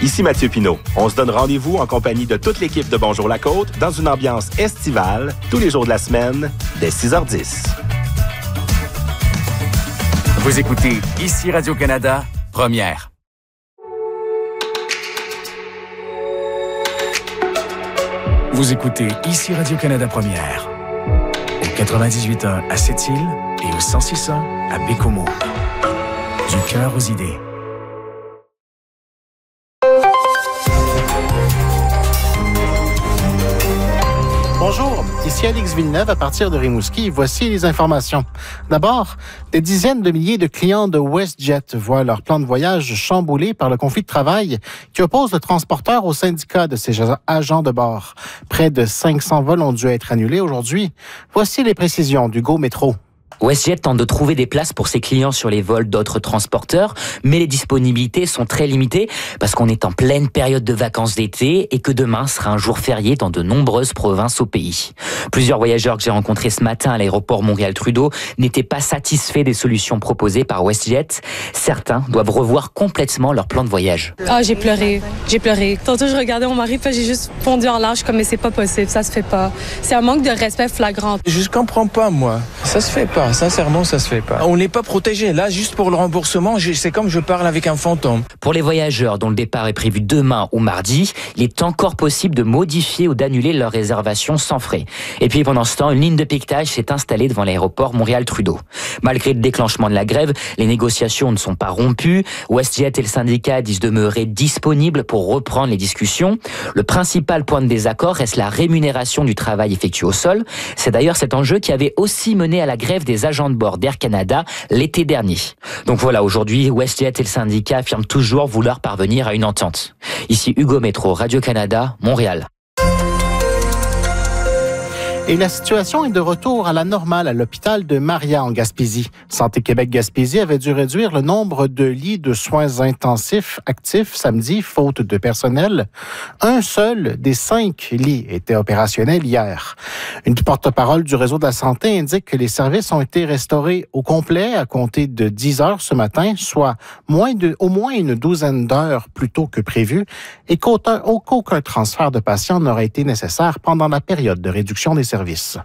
Ici Mathieu Pinault. On se donne rendez-vous en compagnie de toute l'équipe de Bonjour la Côte dans une ambiance estivale tous les jours de la semaine dès 6h10. Vous écoutez ici Radio-Canada, première. Vous écoutez ici Radio-Canada première. Au 98.1 à Sept-Îles et au 106.1 à Bécomo. Du cœur aux idées. Bonjour, ici Alex Villeneuve à partir de Rimouski. Voici les informations. D'abord, des dizaines de milliers de clients de WestJet voient leur plan de voyage chamboulé par le conflit de travail qui oppose le transporteur au syndicat de ses agents de bord. Près de 500 vols ont dû être annulés aujourd'hui. Voici les précisions d'Hugo Métro. WestJet tente de trouver des places pour ses clients sur les vols d'autres transporteurs, mais les disponibilités sont très limitées parce qu'on est en pleine période de vacances d'été et que demain sera un jour férié dans de nombreuses provinces au pays. Plusieurs voyageurs que j'ai rencontrés ce matin à l'aéroport Montréal-Trudeau n'étaient pas satisfaits des solutions proposées par WestJet. Certains doivent revoir complètement leur plan de voyage. J'ai pleuré. Tantôt, je regardais mon mari, puis j'ai juste fondu en larmes, comme mais c'est pas possible, ça se fait pas. C'est un manque de respect flagrant. Je comprends pas, moi. Ça se fait pas. Sincèrement, ça se fait pas. On n'est pas protégé. Là, juste pour le remboursement, c'est comme je parle avec un fantôme. Pour les voyageurs dont le départ est prévu demain ou mardi, il est encore possible de modifier ou d'annuler leur réservation sans frais. Et puis pendant ce temps, une ligne de piquetage s'est installée devant l'aéroport Montréal-Trudeau. Malgré le déclenchement de la grève, les négociations ne sont pas rompues. WestJet et le syndicat disent demeurer disponibles pour reprendre les discussions. Le principal point de désaccord reste la rémunération du travail effectué au sol. C'est d'ailleurs cet enjeu qui avait aussi mené à la grève des agents de bord d'Air Canada l'été dernier. Donc voilà, aujourd'hui, WestJet et le syndicat affirment toujours vouloir parvenir à une entente. Ici Hugo Métro, Radio-Canada, Montréal. Et la situation est de retour à la normale à l'hôpital de Maria en Gaspésie. Santé Québec Gaspésie avait dû réduire le nombre de lits de soins intensifs actifs samedi, faute de personnel. Un seul des 5 lits était opérationnel hier. Une porte-parole du réseau de la santé indique que les services ont été restaurés au complet à compter de 10 heures ce matin, soit au moins une douzaine d'heures plus tôt que prévu, et qu'aucun transfert de patients n'aurait été nécessaire pendant la période de réduction des services.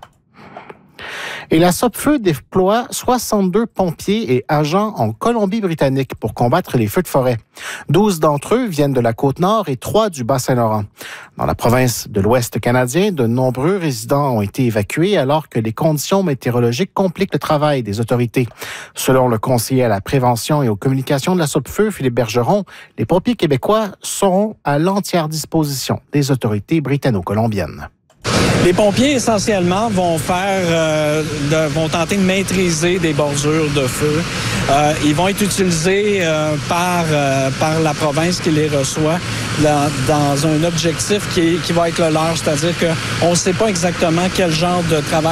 Et la SOPFEU déploie 62 pompiers et agents en Colombie-Britannique pour combattre les feux de forêt. 12 d'entre eux viennent de la Côte-Nord et 3 du Bas-Saint-Laurent. Dans la province de l'Ouest canadien, de nombreux résidents ont été évacués alors que les conditions météorologiques compliquent le travail des autorités. Selon le conseiller à la prévention et aux communications de la SOPFEU, Philippe Bergeron, les pompiers québécois seront à l'entière disposition des autorités britanno-colombiennes. Les pompiers, essentiellement, vont tenter de maîtriser des bordures de feu. Ils vont être utilisés par la province qui les reçoit dans un objectif qui va être le leur, c'est-à-dire qu'on ne sait pas exactement quel genre de travail